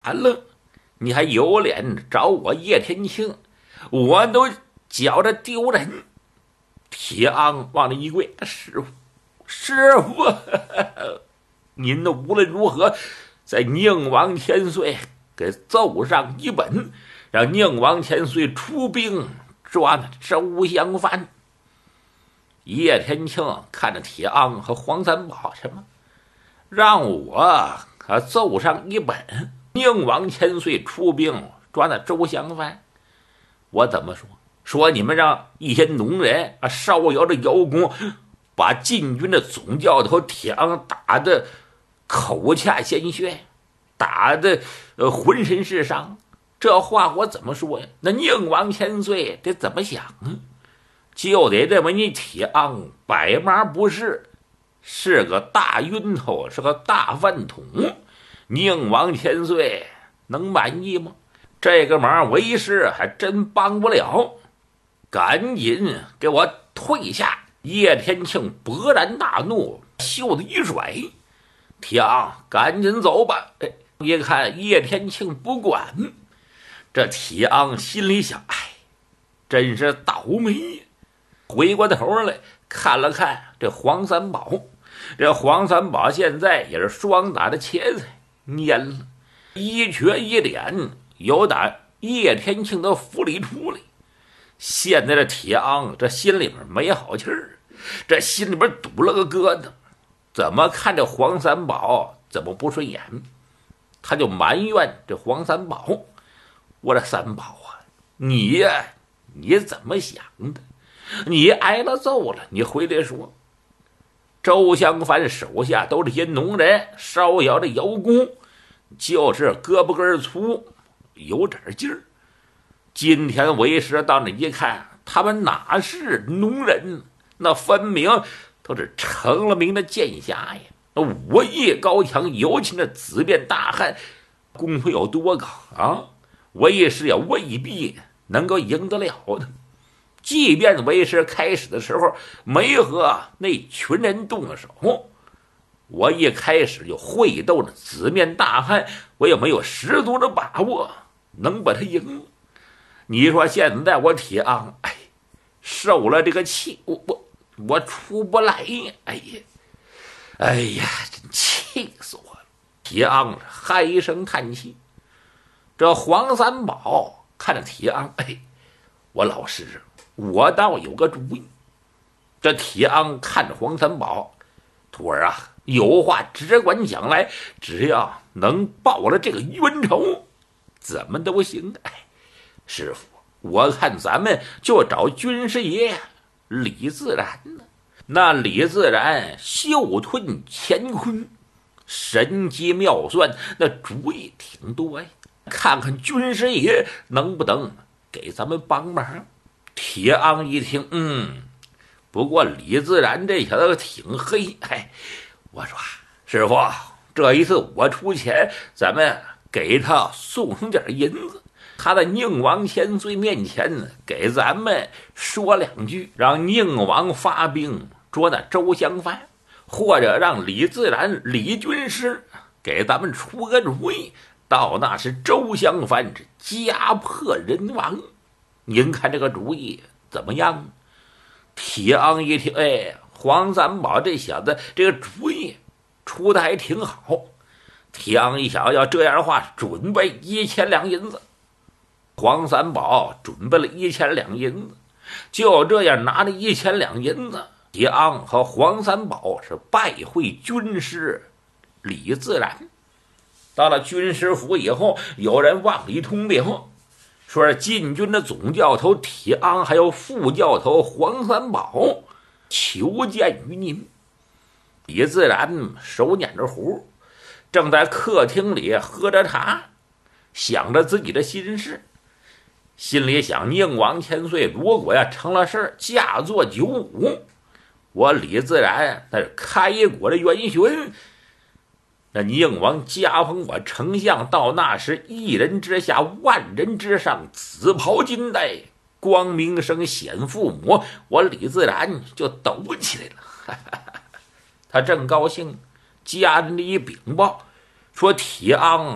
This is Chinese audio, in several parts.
完了，你还有脸找我叶天庆？我都觉着丢人。铁昂往那一跪，师傅，您的无论如何在宁王千岁给奏上一本，让宁王千岁出兵抓那周襄藩。叶天庆看着铁昂和黄三宝，什么让我奏上一本，宁王千岁出兵抓那周襄藩。我怎么说？说你们让一些农人烧窑的窑工把禁军的总教头铁昂打得口腔鲜血，打得浑身是伤。这话我怎么说呀？那宁王千岁得怎么想啊？就得认为你铁昂百麻不是，是个大晕头，是个大饭桶。宁王千岁能满意吗？这个忙为师还真帮不了，赶紧给我退下！叶天庆勃然大怒，袖子一甩，铁昂赶紧走吧。一看叶天庆不管，这铁昂心里想，真是倒霉。回过头来看了看这黄三宝，这黄三宝现在也是双打的茄子蔫了，一瘸一脸有打叶天庆的府里出来。现在这铁昂这心里面没好气儿，这心里边堵了个疙瘩，怎么看这黄三宝怎么不顺眼，他就埋怨这黄三宝：我这三宝啊，你呀，你怎么想的？你挨了揍了，你回来说周襄藩手下都是些农人，烧窑的窑工，就是胳膊根粗，有点劲儿。今天为师到那一看，他们哪是农人，那分明都是成了名的剑侠呀！那武艺高强，尤其那紫面大汉，功夫有多高啊？为师也未必能够赢得了的。即便为师开始的时候没和那群人动手，我一开始就会斗那紫面大汉，我也没有十足的把握能把他赢。你说现在我铁昂，受了这个气，我出不来呀！哎呀，真气死我了！铁昂嗨声叹气。这黄三宝看着铁昂，我老师，我倒有个主意。这铁昂看着黄三宝，徒儿啊，有话只管讲来，只要能报了这个冤仇，怎么都行。师傅，我看咱们就找军师爷李自然呢。那李自然袖吞乾坤，神机妙算，那主意挺多呀。看看军师爷能不能给咱们帮忙。铁昂一听，不过李自然这小子挺黑，我说师傅，这一次我出钱，咱们给他送上点银子，他在宁王千岁面前给咱们说两句，让宁王发兵捉那周襄藩，或者让李自然李军师给咱们出个主意，到那时周襄藩家破人亡。您看这个主意怎么样？铁昂一听，黄三宝这小子这个主意出的还挺好。铁昂一想，要这样的话，准备1000两银子。黄三宝准备了1000两银子，就这样拿着1000两银子，铁昂和黄三宝是拜会军师李自然。到了军师府以后，有人往里通禀，说是禁军的总教头铁昂还有副教头黄三宝求见于您。李自然手捻着壶，正在客厅里喝着茶，想着自己的心事，心里想：宁王千岁如果成了事，驾作九五，我李自然那是开国的元勋，那宁王加封我丞相，到那时一人之下，万人之上，紫袍金带，光明生显父母，我李自然就抖起来了。他正高兴，家人一禀报说铁昂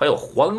还有黄